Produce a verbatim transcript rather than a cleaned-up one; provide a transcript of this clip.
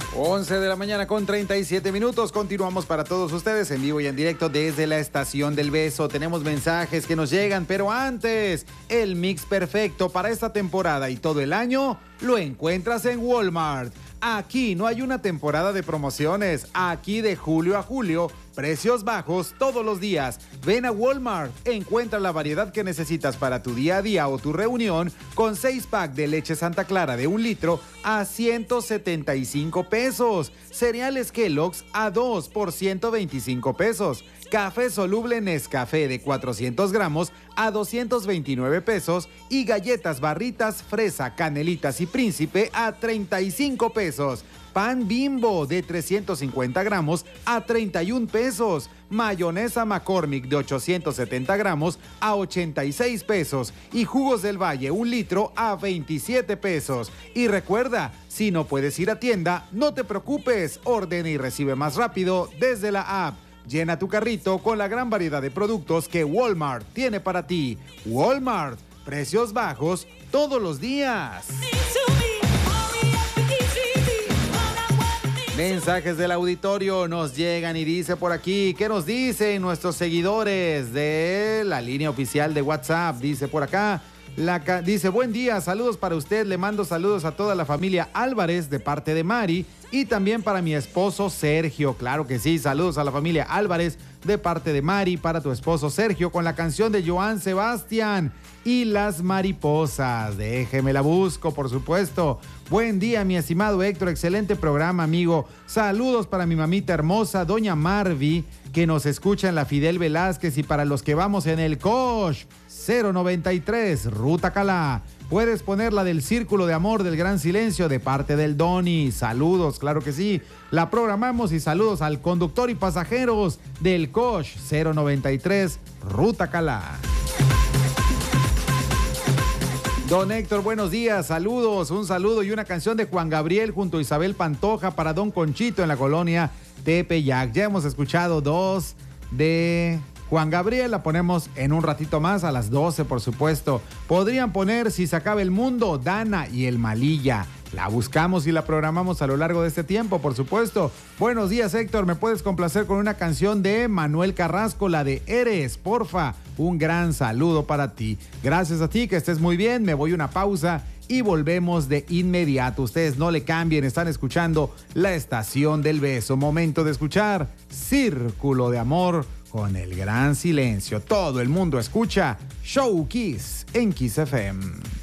once de la mañana con treinta y siete minutos. Continuamos para todos ustedes en vivo y en directo desde la Estación del Beso. Tenemos mensajes que nos llegan, pero antes, el mix perfecto para esta temporada y todo el año lo encuentras en Walmart. Aquí no hay una temporada de promociones. Aquí de julio a julio, precios bajos todos los días. Ven a Walmart, encuentra la variedad que necesitas para tu día a día o tu reunión con seis pack de leche Santa Clara de un litro a ciento setenta y cinco pesos. Cereales Kellogg's a dos por ciento veinticinco pesos. Café soluble Nescafé de cuatrocientos gramos a doscientos veintinueve pesos y galletas Barritas Fresa, Canelitas y Príncipe a treinta y cinco pesos. Pan Bimbo de trescientos cincuenta gramos a treinta y un pesos. Mayonesa McCormick de ochocientos setenta gramos a ochenta y seis pesos. Y jugos del Valle un litro a veintisiete pesos. Y recuerda, si no puedes ir a tienda, no te preocupes. Ordena y recibe más rápido desde la app. Llena tu carrito con la gran variedad de productos que Walmart tiene para ti. Walmart, precios bajos todos los días. Mensajes del auditorio nos llegan y dice por aquí, ¿qué nos dicen nuestros seguidores de la línea oficial de WhatsApp? Dice por acá, la, dice, buen día, saludos para usted, le mando saludos a toda la familia Álvarez de parte de Mari y también para mi esposo Sergio. Claro que sí, saludos a la familia Álvarez de parte de Mari, para tu esposo Sergio, con la canción de Joan Sebastián y las mariposas. Déjeme la busco, por supuesto. Buen día, mi estimado Héctor, excelente programa, amigo. Saludos para mi mamita hermosa, doña Marvi, que nos escucha en la Fidel Velázquez, y para los que vamos en el Cosh cero noventa y tres, Ruta Calá. Puedes poner la del Círculo de Amor del Gran Silencio de parte del Doni. Saludos, claro que sí. La programamos y saludos al conductor y pasajeros del Cosh cero noventa y tres, Ruta Calá. Don Héctor, buenos días, saludos, un saludo y una canción de Juan Gabriel junto a Isabel Pantoja para Don Conchito en la colonia Tepeyac. Ya hemos escuchado dos de Juan Gabriel, la ponemos en un ratito más a las doce, por supuesto. Podrían poner Si se acaba el mundo, Dana y el Malilla. La buscamos y la programamos a lo largo de este tiempo, por supuesto. Buenos días, Héctor, ¿me puedes complacer con una canción de Manuel Carrasco, la de Eres, porfa? Un gran saludo para ti. Gracias a ti, que estés muy bien. Me voy a una pausa y volvemos de inmediato. Ustedes no le cambien, están escuchando la Estación del Beso. Momento de escuchar Círculo de Amor con el Gran Silencio. Todo el mundo escucha Show Kiss en Kiss F M.